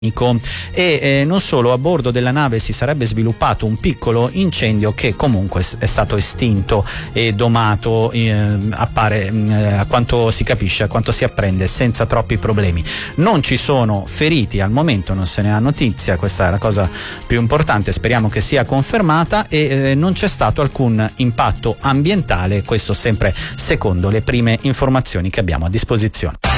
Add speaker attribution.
Speaker 1: e non solo, a bordo della nave si sarebbe sviluppato un piccolo incendio che comunque è stato estinto e domato, appare a quanto si capisce, a quanto si apprende, senza troppi problemi. Non ci sono feriti al momento, non se ne ha notizia, questa è la cosa più importante, speriamo che sia confermata, e non c'è stato alcun impatto ambientale, questo sempre secondo le prime informazioni che abbiamo a disposizione.